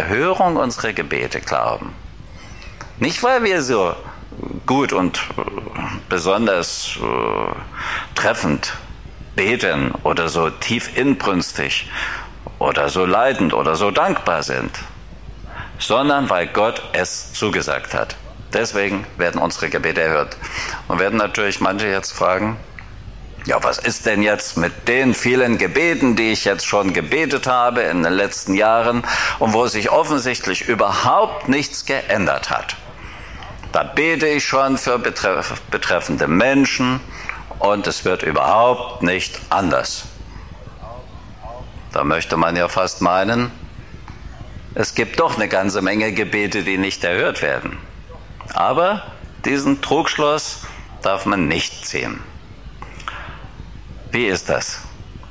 Erhörung unserer Gebete glauben. Nicht, weil wir so gut und besonders treffend beten oder so tief inbrünstig oder so leidend oder so dankbar sind, sondern weil Gott es zugesagt hat. Deswegen werden unsere Gebete erhört. Und werden natürlich manche jetzt fragen, ja, was ist denn jetzt mit den vielen Gebeten, die ich jetzt schon gebetet habe in den letzten Jahren und wo sich offensichtlich überhaupt nichts geändert hat? Da bete ich schon für betreffende Menschen und es wird überhaupt nicht anders. Da möchte man ja fast meinen, es gibt doch eine ganze Menge Gebete, die nicht erhört werden. Aber diesen Trugschluss darf man nicht ziehen. Wie ist das?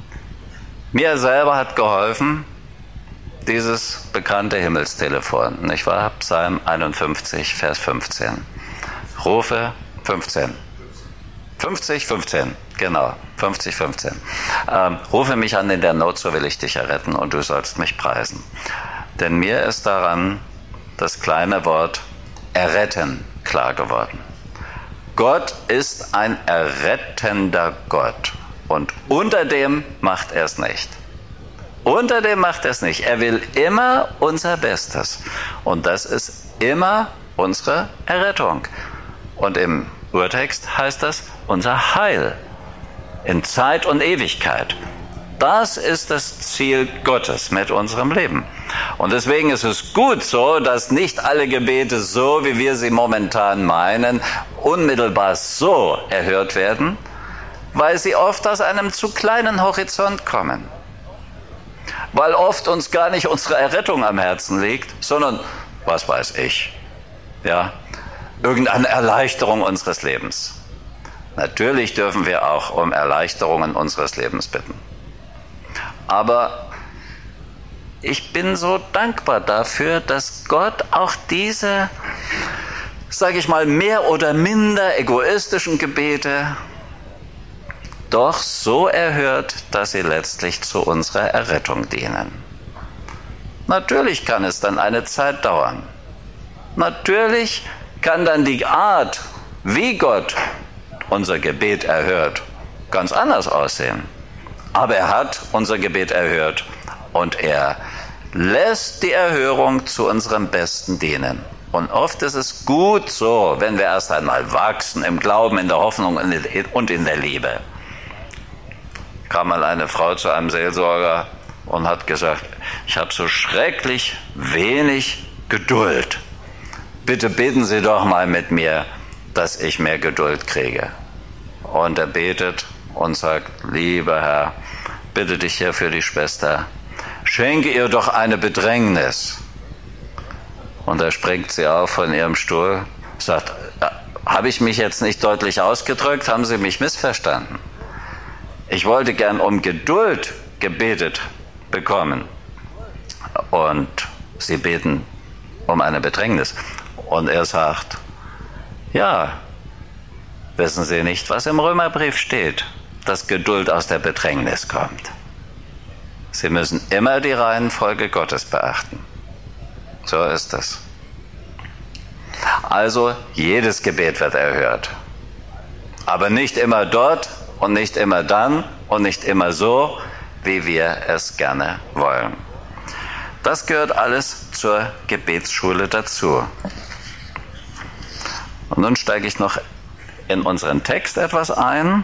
Mir selber hat geholfen dieses bekannte Himmelstelefon, nicht wahr? Psalm 51, Vers 15. Rufe 15. 50, 15, genau, 50, 15. Rufe mich an in der Not, so will ich dich erretten und du sollst mich preisen. Denn mir ist daran das kleine Wort erretten klar geworden. Gott ist ein errettender Gott und unter dem macht er es nicht. Unter dem macht er es nicht. Er will immer unser Bestes und das ist immer unsere Errettung. Und im Urtext heißt das unser Heil in Zeit und Ewigkeit. Das ist das Ziel Gottes mit unserem Leben. Und deswegen ist es gut so, dass nicht alle Gebete so, wie wir sie momentan meinen, unmittelbar so erhört werden, weil sie oft aus einem zu kleinen Horizont kommen. Weil oft uns gar nicht unsere Errettung am Herzen liegt, sondern, was weiß ich, ja, irgendeine Erleichterung unseres Lebens. Natürlich dürfen wir auch um Erleichterungen unseres Lebens bitten. Aber ich bin so dankbar dafür, dass Gott auch diese, sage ich mal, mehr oder minder egoistischen Gebete doch so erhört, dass sie letztlich zu unserer Errettung dienen. Natürlich kann es dann eine Zeit dauern. Natürlich kann dann die Art, wie Gott unser Gebet erhört, ganz anders aussehen. Aber er hat unser Gebet erhört und er lässt die Erhörung zu unserem Besten dienen. Und oft ist es gut so, wenn wir erst einmal wachsen im Glauben, in der Hoffnung und in der Liebe. Kam mal eine Frau zu einem Seelsorger und hat gesagt, ich habe so schrecklich wenig Geduld. Bitte beten Sie doch mal mit mir, dass ich mehr Geduld kriege. Und er betet und sagt, lieber Herr, bitte dich hier für die Schwester, schenke ihr doch eine Bedrängnis. Und da springt sie auf von ihrem Stuhl, sagt, habe ich mich jetzt nicht deutlich ausgedrückt, haben Sie mich missverstanden? Ich wollte gern um Geduld gebetet bekommen. Und sie beten um eine Bedrängnis. Und er sagt, ja, wissen Sie nicht, was im Römerbrief steht, dass Geduld aus der Bedrängnis kommt. Sie müssen immer die Reihenfolge Gottes beachten. So ist es. Also, jedes Gebet wird erhört. Aber nicht immer dort und nicht immer dann und nicht immer so, wie wir es gerne wollen. Das gehört alles zur Gebetsschule dazu. Und nun steige ich noch in unseren Text etwas ein.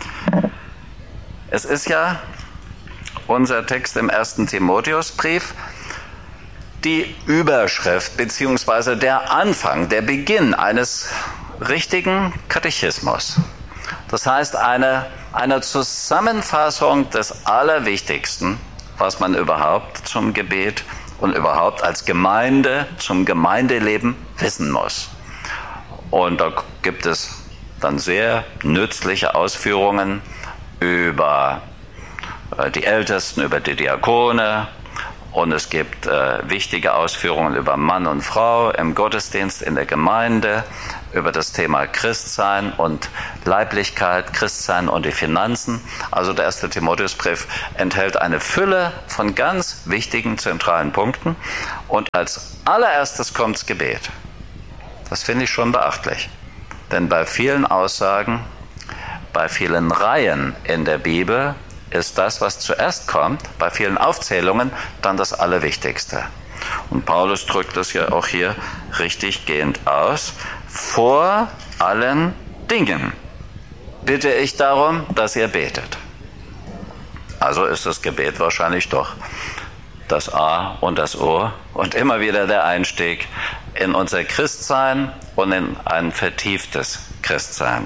Es ist ja unser Text im 1. Timotheusbrief, die Überschrift bzw. der Anfang, der Beginn eines richtigen Katechismus. Das heißt, eine Zusammenfassung des Allerwichtigsten, was man überhaupt zum Gebet und überhaupt als Gemeinde zum Gemeindeleben wissen muss. Und da gibt es dann sehr nützliche Ausführungen über die Ältesten, über die Diakone und es gibt wichtige Ausführungen über Mann und Frau im Gottesdienst, in der Gemeinde, über das Thema Christsein und Leiblichkeit, Christsein und die Finanzen. Also der 1. Timotheusbrief enthält eine Fülle von ganz wichtigen, zentralen Punkten. Und als allererstes kommt das Gebet. Das finde ich schon beachtlich. Denn bei vielen Aussagen, bei vielen Reihen in der Bibel ist das, was zuerst kommt, bei vielen Aufzählungen dann das Allerwichtigste. Und Paulus drückt das ja auch hier richtig gehend aus. Vor allen Dingen bitte ich darum, dass ihr betet. Also ist das Gebet wahrscheinlich doch das A und das O und immer wieder der Einstieg in unser Christsein und in ein vertieftes Christsein.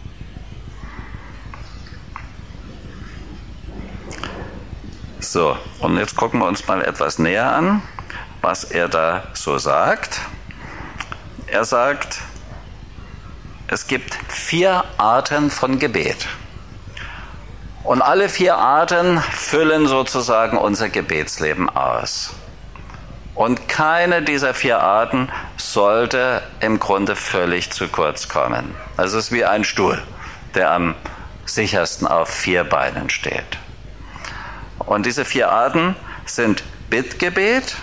So, und jetzt gucken wir uns mal etwas näher an, was er da so sagt. Er sagt, es gibt 4 Arten von Gebet. Und alle 4 Arten füllen sozusagen unser Gebetsleben aus. Und keine dieser 4 Arten sollte im Grunde völlig zu kurz kommen. Also es ist wie ein Stuhl, der am sichersten auf 4 Beinen steht. Und diese 4 Arten sind Bittgebet,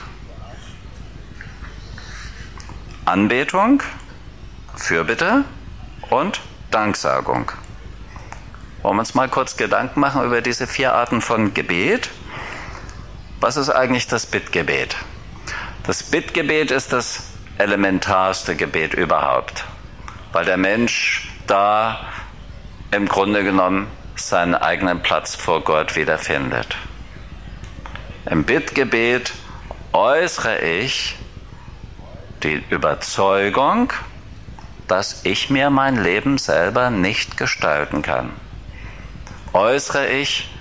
Anbetung, Fürbitte und Danksagung. Wollen wir uns mal kurz Gedanken machen über diese 4 Arten von Gebet? Was ist eigentlich das Bittgebet? Das Bittgebet ist das elementarste Gebet überhaupt, weil der Mensch da im Grunde genommen seinen eigenen Platz vor Gott wiederfindet. Im Bittgebet äußere ich die Überzeugung, dass ich mir mein Leben selber nicht gestalten kann. Äußere ich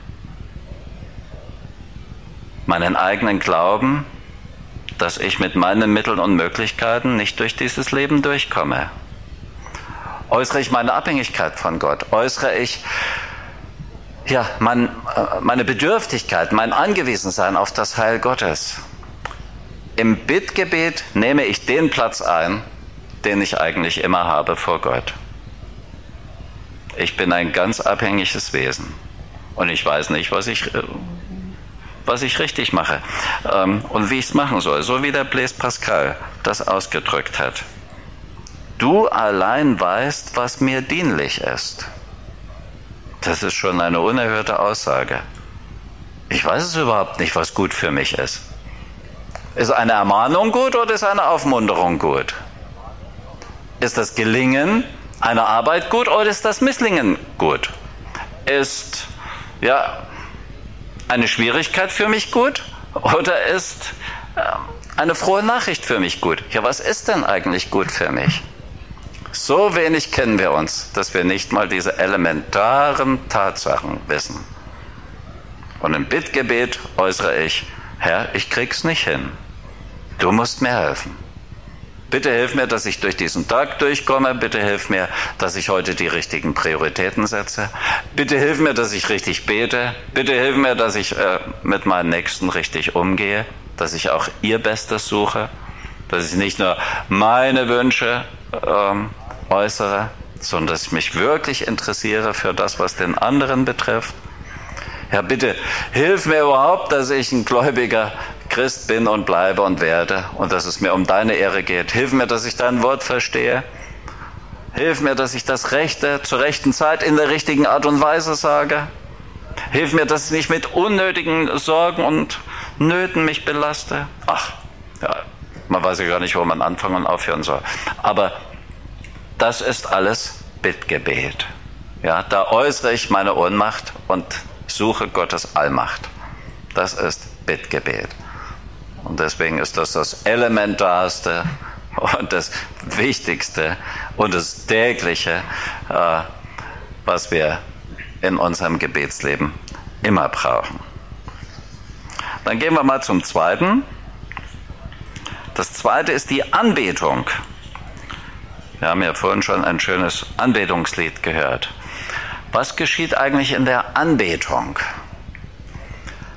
meinen eigenen Glauben, dass ich mit meinen Mitteln und Möglichkeiten nicht durch dieses Leben durchkomme. Äußere ich meine Abhängigkeit von Gott? Äußere ich meine Bedürftigkeit, mein Angewiesensein auf das Heil Gottes? Im Bittgebet nehme ich den Platz ein, den ich eigentlich immer habe vor Gott. Ich bin ein ganz abhängiges Wesen und ich weiß nicht, was ich richtig mache und wie ich es machen soll, so wie der Blaise Pascal das ausgedrückt hat. Du allein weißt, was mir dienlich ist. Das ist schon eine unerhörte Aussage. Ich weiß es überhaupt nicht, was gut für mich ist. Ist eine Ermahnung gut oder ist eine Aufmunterung gut? Ist das Gelingen einer Arbeit gut oder ist das Misslingen gut? Ist eine Schwierigkeit für mich gut oder ist eine frohe Nachricht für mich gut? Ja, was ist denn eigentlich gut für mich? So wenig kennen wir uns, dass wir nicht mal diese elementaren Tatsachen wissen. Und im Bittgebet äußere ich, Herr, ich krieg's nicht hin. Du musst mir helfen. Bitte hilf mir, dass ich durch diesen Tag durchkomme. Bitte hilf mir, dass ich heute die richtigen Prioritäten setze. Bitte hilf mir, dass ich richtig bete. Bitte hilf mir, dass ich mit meinen Nächsten richtig umgehe, dass ich auch ihr Bestes suche, dass ich nicht nur meine Wünsche äußere, sondern dass ich mich wirklich interessiere für das, was den anderen betrifft. Ja, bitte hilf mir überhaupt, dass ich ein gläubiger Christ bin und bleibe und werde und dass es mir um deine Ehre geht. Hilf mir, dass ich dein Wort verstehe. Hilf mir, dass ich das Rechte zur rechten Zeit in der richtigen Art und Weise sage. Hilf mir, dass ich nicht mit unnötigen Sorgen und Nöten mich belaste. Man weiß ja gar nicht, wo man anfangen und aufhören soll. Aber das ist alles Bittgebet. Ja, da äußere ich meine Ohnmacht und suche Gottes Allmacht. Das ist Bittgebet. Und deswegen ist das das Elementarste und das Wichtigste und das Tägliche, was wir in unserem Gebetsleben immer brauchen. Dann gehen wir mal zum Zweiten. Das Zweite ist die Anbetung. Wir haben ja vorhin schon ein schönes Anbetungslied gehört. Was geschieht eigentlich in der Anbetung?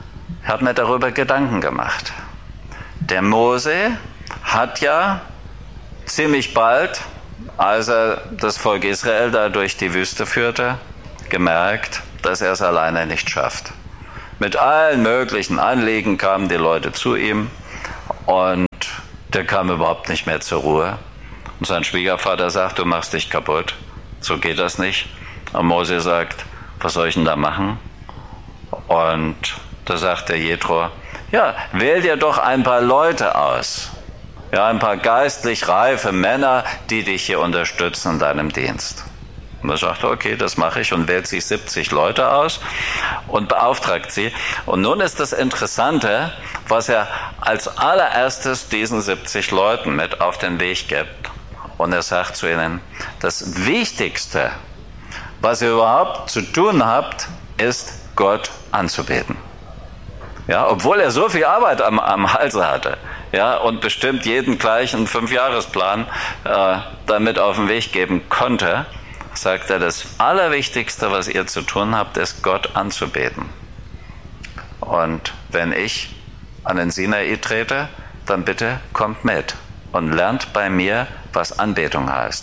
habe mir darüber Gedanken gemacht. Der Mose hat ja ziemlich bald, als er das Volk Israel da durch die Wüste führte, gemerkt, dass er es alleine nicht schafft. Mit allen möglichen Anliegen kamen die Leute zu ihm und der kam überhaupt nicht mehr zur Ruhe. Und sein Schwiegervater sagt, du machst dich kaputt, so geht das nicht. Und Mose sagt, was soll ich denn da machen? Und da sagt der Jethro, ja, wähl dir doch ein paar Leute aus. Ja, ein paar geistlich reife Männer, die dich hier unterstützen in deinem Dienst. Und er sagt, okay, das mache ich, und wählt sich 70 Leute aus und beauftragt sie. Und nun ist das Interessante, was er als allererstes diesen 70 Leuten mit auf den Weg gibt. Und er sagt zu ihnen, das Wichtigste, was ihr überhaupt zu tun habt, ist Gott anzubeten. Ja, obwohl er so viel Arbeit am Halse hatte, ja, und bestimmt jeden gleich einen 5-Jahresplan damit auf den Weg geben konnte, sagt er, das Allerwichtigste, was ihr zu tun habt, ist Gott anzubeten. Und wenn ich an den Sinai trete, dann bitte kommt mit und lernt bei mir, was Anbetung heißt.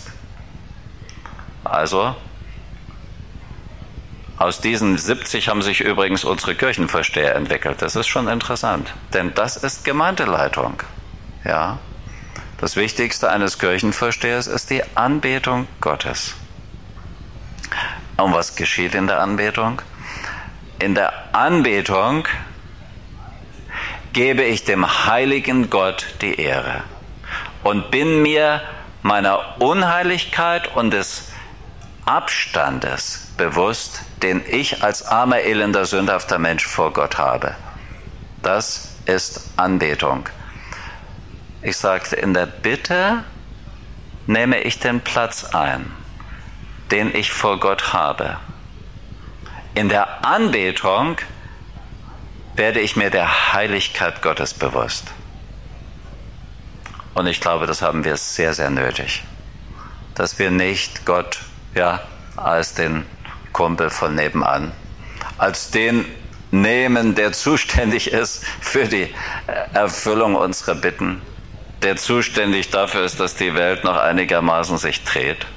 Also, aus diesen 70 haben sich übrigens unsere Kirchenvorsteher entwickelt. Das ist schon interessant, denn das ist Gemeindeleitung. Ja? Das Wichtigste eines Kirchenvorstehers ist die Anbetung Gottes. Und was geschieht in der Anbetung? In der Anbetung gebe ich dem heiligen Gott die Ehre und bin mir meiner Unheiligkeit und des Abstandes bewusst, den ich als armer, elender, sündhafter Mensch vor Gott habe. Das ist Anbetung. Ich sagte, in der Bitte nehme ich den Platz ein, den ich vor Gott habe. In der Anbetung werde ich mir der Heiligkeit Gottes bewusst. Und ich glaube, das haben wir sehr, sehr nötig. Dass wir nicht Gott, ja, als den Kumpel von nebenan, als den nehmen, der zuständig ist für die Erfüllung unserer Bitten, der zuständig dafür ist, dass die Welt noch einigermaßen sich dreht.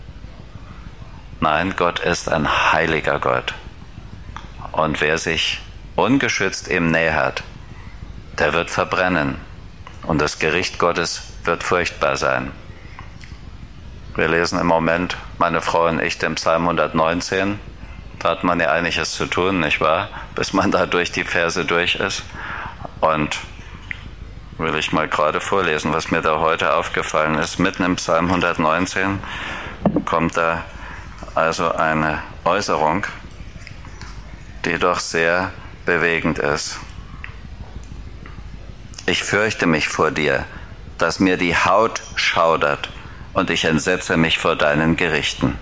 Nein, Gott ist ein heiliger Gott. Und wer sich ungeschützt ihm nähert, der wird verbrennen. Und das Gericht Gottes wird furchtbar sein. Wir lesen im Moment, meine Frau und ich, den Psalm 119. Da hat man ja einiges zu tun, nicht wahr? Bis man da durch die Verse durch ist. Und will ich mal gerade vorlesen, was mir da heute aufgefallen ist. Mitten im Psalm 119 kommt da also eine Äußerung, die doch sehr bewegend ist. Ich fürchte mich vor dir, dass mir die Haut schaudert, und ich entsetze mich vor deinen Gerichten.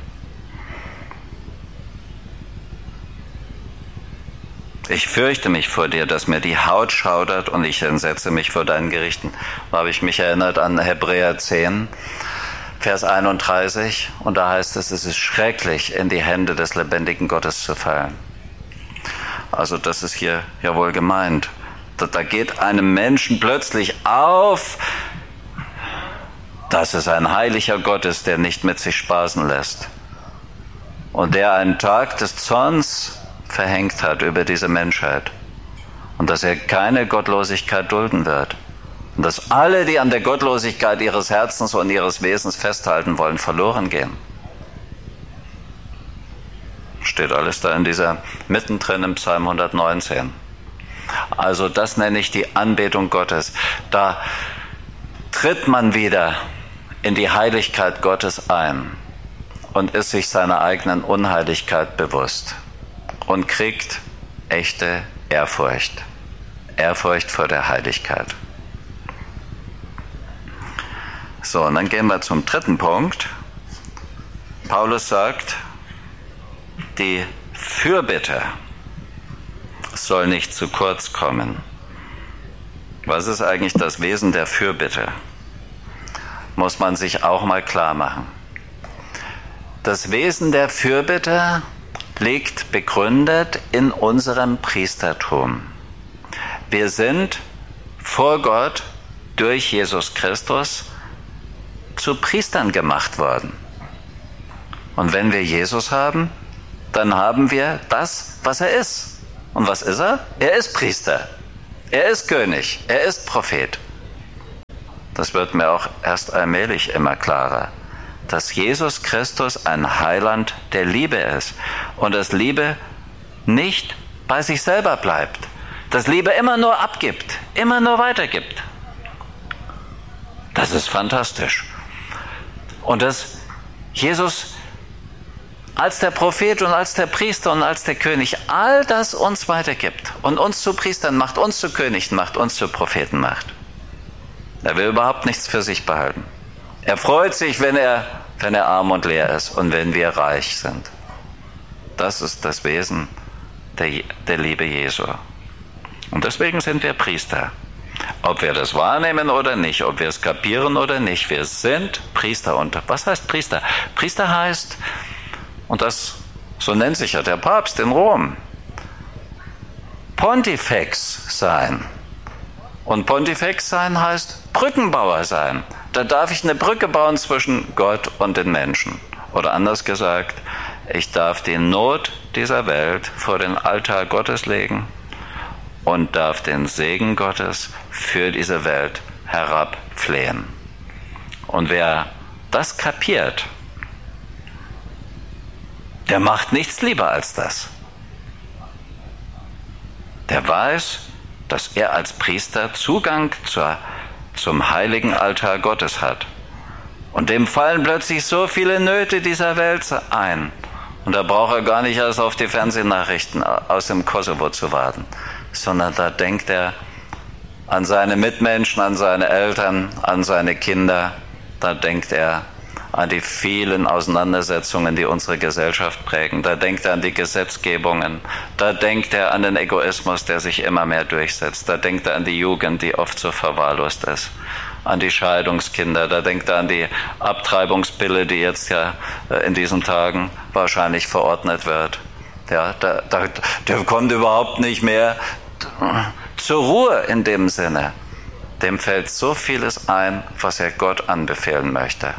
Ich fürchte mich vor dir, dass mir die Haut schaudert, und ich entsetze mich vor deinen Gerichten. Da habe ich mich erinnert an Hebräer 10, Vers 31, und da heißt es, es ist schrecklich, in die Hände des lebendigen Gottes zu fallen. Also das ist hier ja wohl gemeint. Da geht einem Menschen plötzlich auf, dass es ein heiliger Gott ist, der nicht mit sich spaßen lässt und der einen Tag des Zorns verhängt hat über diese Menschheit und dass er keine Gottlosigkeit dulden wird und dass alle, die an der Gottlosigkeit ihres Herzens und ihres Wesens festhalten wollen, verloren gehen. Steht alles da in dieser, mittendrin im Psalm 119. Also das nenne ich die Anbetung Gottes. Da tritt man wieder in die Heiligkeit Gottes ein und ist sich seiner eigenen Unheiligkeit bewusst und kriegt echte Ehrfurcht. Ehrfurcht vor der Heiligkeit. So, und dann gehen wir zum dritten Punkt. Paulus sagt, die Fürbitte soll nicht zu kurz kommen. Was ist eigentlich das Wesen der Fürbitte? Muss man sich auch mal klar machen. Das Wesen der Fürbitte liegt begründet in unserem Priestertum. Wir sind vor Gott durch Jesus Christus zu Priestern gemacht worden. Und wenn wir Jesus haben, dann haben wir das, was er ist. Und was ist er? Er ist Priester. Er ist König. Er ist Prophet. Das wird mir auch erst allmählich immer klarer, dass Jesus Christus ein Heiland der Liebe ist und dass Liebe nicht bei sich selber bleibt, dass Liebe immer nur abgibt, immer nur weitergibt. Das ist fantastisch. Und dass Jesus als der Prophet und als der Priester und als der König all das uns weitergibt und uns zu Priestern macht, uns zu Königen macht, uns zu Propheten macht. Er will überhaupt nichts für sich behalten. Er freut sich, wenn er arm und leer ist und wenn wir reich sind. Das ist das Wesen der Liebe Jesu. Und deswegen sind wir Priester. Ob wir das wahrnehmen oder nicht, ob wir es kapieren oder nicht, wir sind Priester. Und was heißt Priester? Priester heißt, und so nennt sich ja der Papst in Rom, Pontifex sein. Und Pontifex sein heißt Brückenbauer sein. Da darf ich eine Brücke bauen zwischen Gott und den Menschen. Oder anders gesagt, ich darf die Not dieser Welt vor den Altar Gottes legen und darf den Segen Gottes für diese Welt herabflehen. Und wer das kapiert, der macht nichts lieber als das. Der weiß, dass er als Priester Zugang zum heiligen Altar Gottes hat. Und dem fallen plötzlich so viele Nöte dieser Welt ein. Und da braucht er gar nicht erst auf die Fernsehnachrichten aus dem Kosovo zu warten, sondern da denkt er an seine Mitmenschen, an seine Eltern, an seine Kinder. Da denkt er an die vielen Auseinandersetzungen, die unsere Gesellschaft prägen. Da denkt er an die Gesetzgebungen. Da denkt er an den Egoismus, der sich immer mehr durchsetzt. Da denkt er an die Jugend, die oft so verwahrlost ist. An die Scheidungskinder. Da denkt er an die Abtreibungspille, die jetzt ja in diesen Tagen wahrscheinlich verordnet wird. Ja, der kommt überhaupt nicht mehr zur Ruhe in dem Sinne. Dem fällt so vieles ein, was er Gott anbefehlen möchte.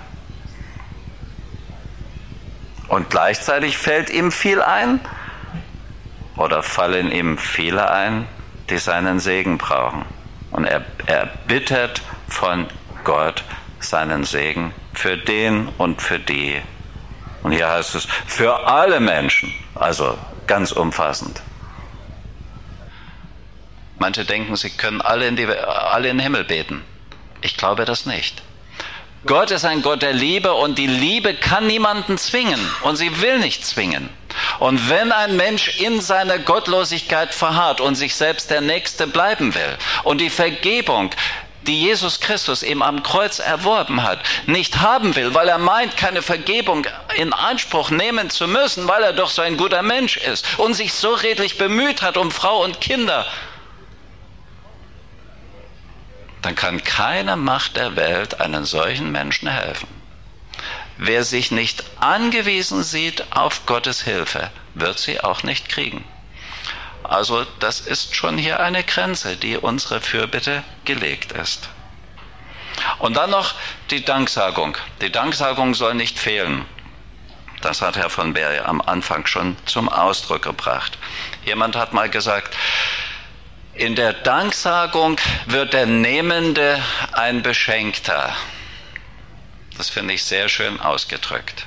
Und gleichzeitig fällt ihm viel ein, oder fallen ihm viele ein, die seinen Segen brauchen. Und er bittet von Gott seinen Segen für den und für die. Und hier heißt es, für alle Menschen, also ganz umfassend. Manche denken, sie können alle in den Himmel beten. Ich glaube das nicht. Gott ist ein Gott der Liebe und die Liebe kann niemanden zwingen und sie will nicht zwingen. Und wenn ein Mensch in seiner Gottlosigkeit verharrt und sich selbst der Nächste bleiben will und die Vergebung, die Jesus Christus ihm am Kreuz erworben hat, nicht haben will, weil er meint, keine Vergebung in Anspruch nehmen zu müssen, weil er doch so ein guter Mensch ist und sich so redlich bemüht hat um Frau und Kinder, dann kann keine Macht der Welt einen solchen Menschen helfen. Wer sich nicht angewiesen sieht auf Gottes Hilfe, wird sie auch nicht kriegen. Also das ist schon hier eine Grenze, die unsere Fürbitte gelegt ist. Und dann noch die Danksagung. Die Danksagung soll nicht fehlen. Das hat Herr von Beer am Anfang schon zum Ausdruck gebracht. Jemand hat mal gesagt, in der Danksagung wird der Nehmende ein Beschenkter. Das finde ich sehr schön ausgedrückt.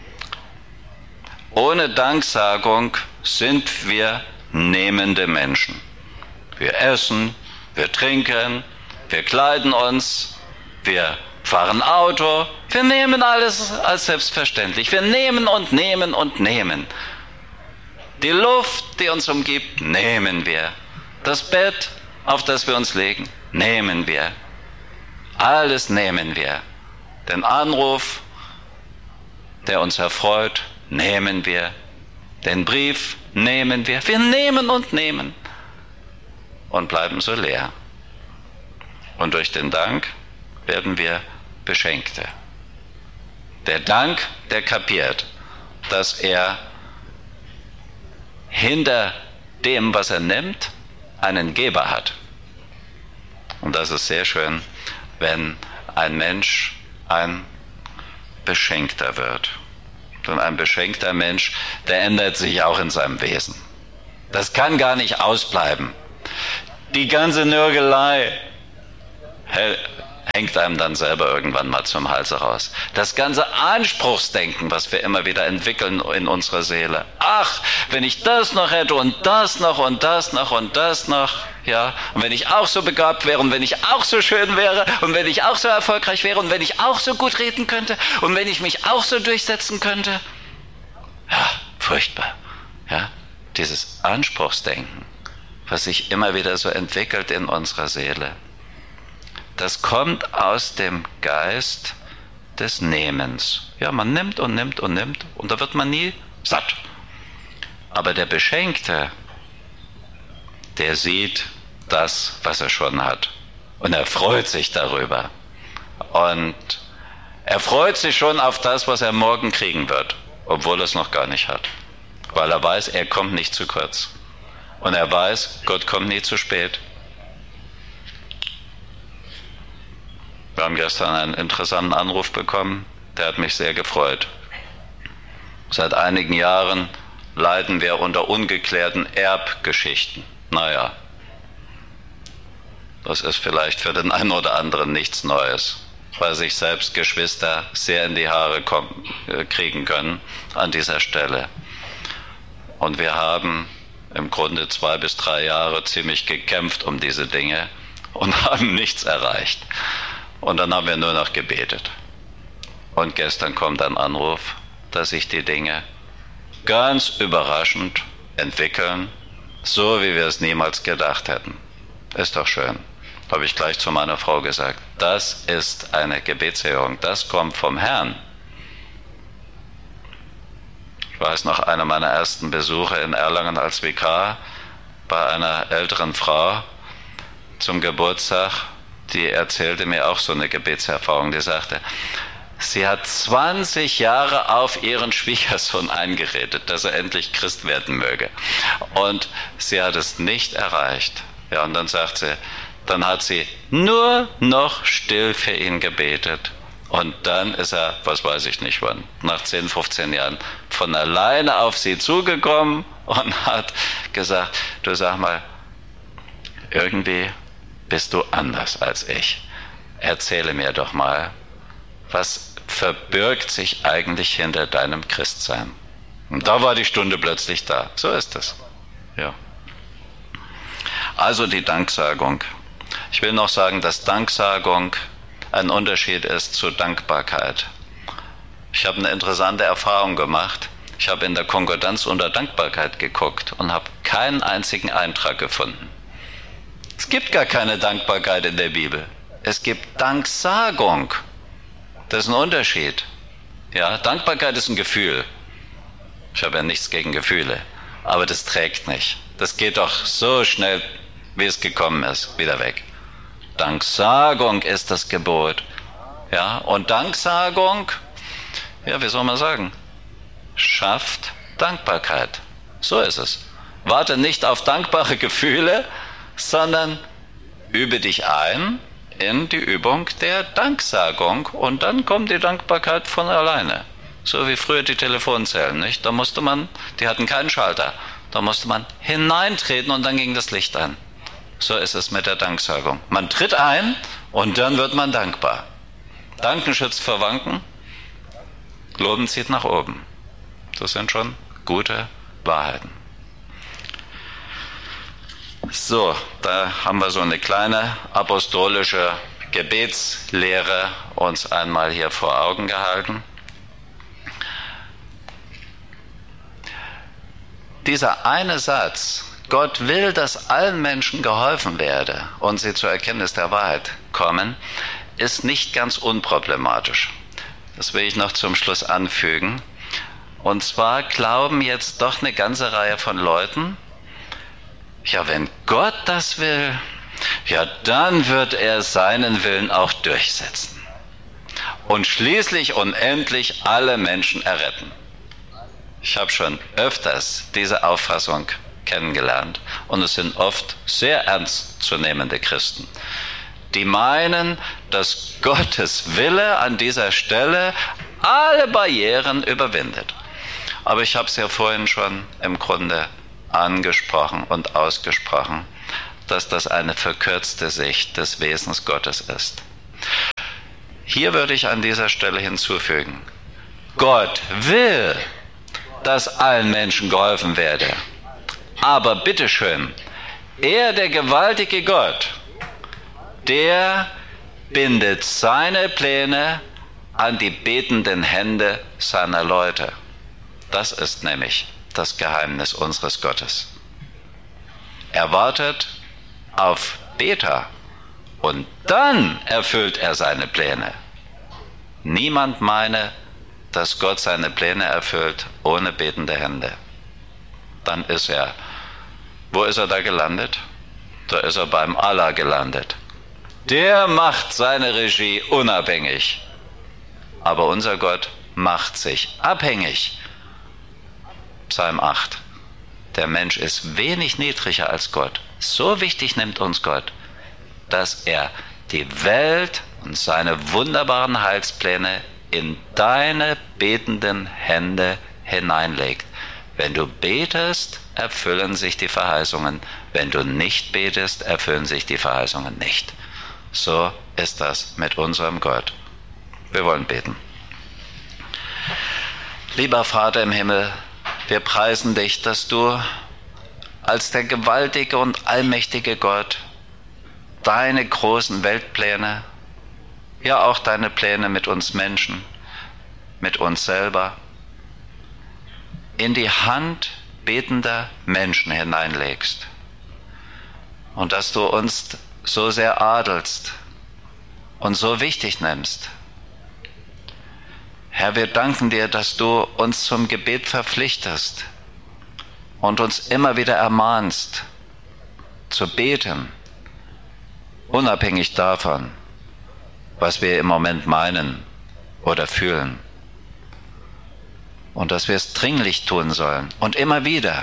Ohne Danksagung sind wir nehmende Menschen. Wir essen, wir trinken, wir kleiden uns, wir fahren Auto, wir nehmen alles als selbstverständlich. Wir nehmen und nehmen und nehmen. Die Luft, die uns umgibt, nehmen wir. Das Bett, auf das wir uns legen, nehmen wir. Alles nehmen wir. Den Anruf, der uns erfreut, nehmen wir. Den Brief nehmen wir. Wir nehmen und nehmen und bleiben so leer. Und durch den Dank werden wir Beschenkte. Der Dank, der kapiert, dass er hinter dem, was er nimmt, einen Geber hat. Und das ist sehr schön, wenn ein Mensch ein Beschenkter wird. Denn ein beschenkter Mensch, der ändert sich auch in seinem Wesen. Das kann gar nicht ausbleiben. Die ganze Nörgelei hängt einem dann selber irgendwann mal zum Halse raus. Das ganze Anspruchsdenken, was wir immer wieder entwickeln in unserer Seele. Ach, wenn ich das noch hätte und das noch und das noch und das noch, ja, und wenn ich auch so begabt wäre und wenn ich auch so schön wäre und wenn ich auch so erfolgreich wäre und wenn ich auch so gut reden könnte und wenn ich mich auch so durchsetzen könnte. Ja, furchtbar. Ja, dieses Anspruchsdenken, was sich immer wieder so entwickelt in unserer Seele. Das kommt aus dem Geist des Nehmens. Ja, man nimmt und nimmt und nimmt und da wird man nie satt. Aber der Beschenkte, der sieht das, was er schon hat. Und er freut sich darüber. Und er freut sich schon auf das, was er morgen kriegen wird, obwohl er es noch gar nicht hat. Weil er weiß, er kommt nicht zu kurz. Und er weiß, Gott kommt nie zu spät. Wir haben gestern einen interessanten Anruf bekommen, der hat mich sehr gefreut. Seit einigen Jahren leiden wir unter ungeklärten Erbgeschichten. Naja, das ist vielleicht für den einen oder anderen nichts Neues, weil sich selbst Geschwister sehr in die Haare kriegen können an dieser Stelle. Und wir haben im Grunde 2 bis 3 Jahre ziemlich gekämpft um diese Dinge und haben nichts erreicht. Und dann haben wir nur noch gebetet. Und gestern kommt ein Anruf, dass sich die Dinge ganz überraschend entwickeln, so wie wir es niemals gedacht hätten. Ist doch schön. Habe ich gleich zu meiner Frau gesagt. Das ist eine Gebetserhörung. Das kommt vom Herrn. Ich weiß noch, einer meiner ersten Besuche in Erlangen als Vikar bei einer älteren Frau zum Geburtstag, die erzählte mir auch so eine Gebetserfahrung. Die sagte, sie hat 20 Jahre auf ihren Schwiegersohn eingeredet, dass er endlich Christ werden möge. Und sie hat es nicht erreicht. Ja, und dann sagt sie, dann hat sie nur noch still für ihn gebetet. Und dann ist er, was weiß ich nicht wann, nach 10, 15 Jahren von alleine auf sie zugekommen und hat gesagt, du sag mal, irgendwie bist du anders als ich. Erzähle mir doch mal, was verbirgt sich eigentlich hinter deinem Christsein? Und da war die Stunde plötzlich da. So ist es. Ja. Also die Danksagung. Ich will noch sagen, dass Danksagung ein Unterschied ist zu Dankbarkeit. Ich habe eine interessante Erfahrung gemacht. Ich habe in der Konkordanz unter Dankbarkeit geguckt und habe keinen einzigen Eintrag gefunden. Es gibt gar keine Dankbarkeit in der Bibel. Es gibt Danksagung. Das ist ein Unterschied. Ja, Dankbarkeit ist ein Gefühl. Ich habe ja nichts gegen Gefühle. Aber das trägt nicht. Das geht doch so schnell, wie es gekommen ist, wieder weg. Danksagung ist das Gebot. Ja, und Danksagung, ja, wie soll man sagen, schafft Dankbarkeit. So ist es. Warte nicht auf dankbare Gefühle, sondern übe dich ein in die Übung der Danksagung und dann kommt die Dankbarkeit von alleine. So wie früher die Telefonzellen, nicht? Da musste man, die hatten keinen Schalter, da musste man hineintreten und dann ging das Licht an. So ist es mit der Danksagung. Man tritt ein und dann wird man dankbar. Danken schützt vor Wanken, Loben zieht nach oben. Das sind schon gute Wahrheiten. So, da haben wir so eine kleine apostolische Gebetslehre uns einmal hier vor Augen gehalten. Dieser eine Satz, Gott will, dass allen Menschen geholfen werde und sie zur Erkenntnis der Wahrheit kommen, ist nicht ganz unproblematisch. Das will ich noch zum Schluss anfügen. Und zwar glauben jetzt doch eine ganze Reihe von Leuten, ja, wenn Gott das will, ja, dann wird er seinen Willen auch durchsetzen und schließlich und endlich alle Menschen erretten. Ich habe schon öfters diese Auffassung kennengelernt und es sind oft sehr ernstzunehmende Christen, die meinen, dass Gottes Wille an dieser Stelle alle Barrieren überwindet. Aber ich habe es ja vorhin schon im Grunde angesprochen und ausgesprochen, dass das eine verkürzte Sicht des Wesens Gottes ist. Hier würde ich an dieser Stelle hinzufügen, Gott will, dass allen Menschen geholfen werde. Aber bitteschön, er, der gewaltige Gott, der bindet seine Pläne an die betenden Hände seiner Leute. Das ist nämlich das Geheimnis unseres Gottes. Er wartet auf Beter und dann erfüllt er seine Pläne. Niemand meine, dass Gott seine Pläne erfüllt ohne betende Hände. Dann ist er, wo ist er da gelandet? Da ist er beim Allah gelandet. Der macht seine Regie unabhängig. Aber unser Gott macht sich abhängig. Psalm 8. Der Mensch ist wenig niedriger als Gott. So wichtig nimmt uns Gott, dass er die Welt und seine wunderbaren Heilspläne in deine betenden Hände hineinlegt. Wenn du betest, erfüllen sich die Verheißungen. Wenn du nicht betest, erfüllen sich die Verheißungen nicht. So ist das mit unserem Gott. Wir wollen beten. Lieber Vater im Himmel, wir preisen dich, dass du als der gewaltige und allmächtige Gott deine großen Weltpläne, ja auch deine Pläne mit uns Menschen, mit uns selber, in die Hand betender Menschen hineinlegst. Und dass du uns so sehr adelst und so wichtig nimmst. Herr, wir danken dir, dass du uns zum Gebet verpflichtest und uns immer wieder ermahnst, zu beten, unabhängig davon, was wir im Moment meinen oder fühlen. Und dass wir es dringlich tun sollen und immer wieder.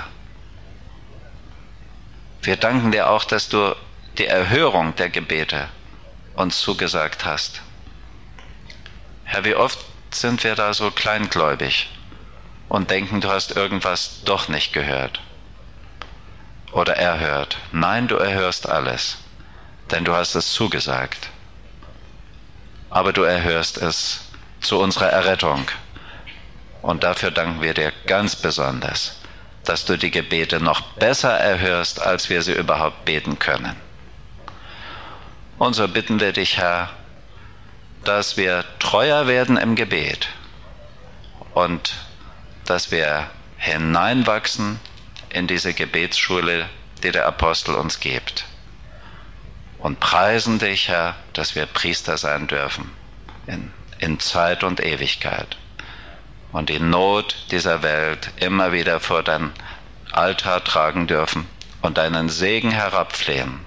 Wir danken dir auch, dass du die Erhörung der Gebete uns zugesagt hast. Herr, wie oft sind wir da so kleingläubig und denken, du hast irgendwas doch nicht gehört oder erhört. Nein, du erhörst alles, denn du hast es zugesagt. Aber du erhörst es zu unserer Errettung. Und dafür danken wir dir ganz besonders, dass du die Gebete noch besser erhörst, als wir sie überhaupt beten können. Und so bitten wir dich, Herr, dass wir treuer werden im Gebet und dass wir hineinwachsen in diese Gebetsschule, die der Apostel uns gibt. Und preisen dich, Herr, dass wir Priester sein dürfen in Zeit und Ewigkeit. Und die Not dieser Welt immer wieder vor dein Altar tragen dürfen und deinen Segen herabflehen.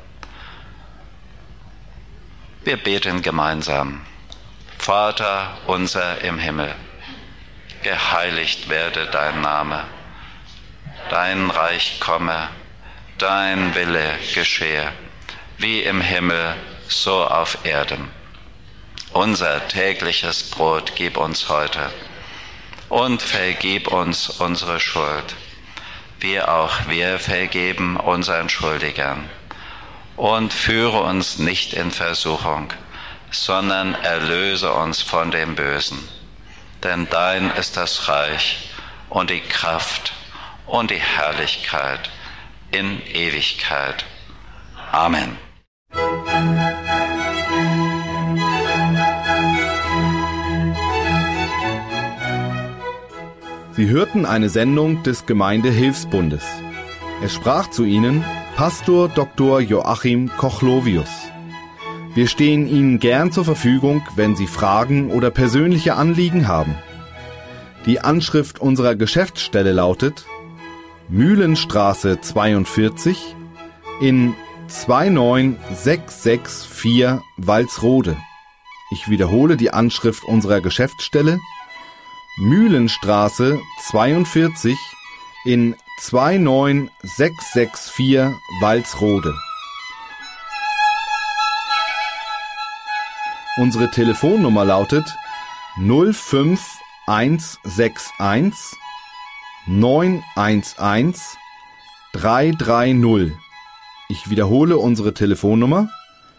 Wir beten gemeinsam. Vater unser im Himmel, geheiligt werde dein Name, dein Reich komme, dein Wille geschehe, wie im Himmel, so auf Erden. Unser tägliches Brot gib uns heute und vergib uns unsere Schuld, wie auch wir vergeben unseren Schuldigern. Und führe uns nicht in Versuchung, sondern erlöse uns von dem Bösen. Denn dein ist das Reich und die Kraft und die Herrlichkeit in Ewigkeit. Amen. Sie hörten eine Sendung des Gemeindehilfsbundes. Es sprach zu Ihnen Pastor Dr. Joachim Kochlovius. Wir stehen Ihnen gern zur Verfügung, wenn Sie Fragen oder persönliche Anliegen haben. Die Anschrift unserer Geschäftsstelle lautet Mühlenstraße 42 in 29664 Walsrode. Ich wiederhole die Anschrift unserer Geschäftsstelle Mühlenstraße 42 in 29664 Walsrode. Unsere Telefonnummer lautet 05161 911 330. Ich wiederhole unsere Telefonnummer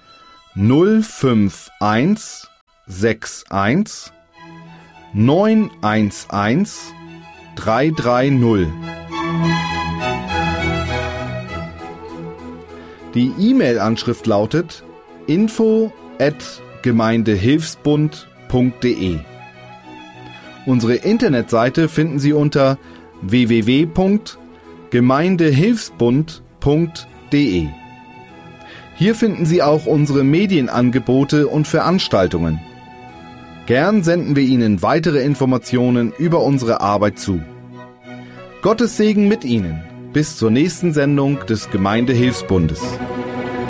05161 911 330. Die E-Mail-Anschrift lautet info@gemeindehilfsbund.de. Unsere Internetseite finden Sie unter www.gemeindehilfsbund.de. Hier finden Sie auch unsere Medienangebote und Veranstaltungen. Gern senden wir Ihnen weitere Informationen über unsere Arbeit zu. Gottes Segen mit Ihnen. Bis zur nächsten Sendung des Gemeindehilfsbundes.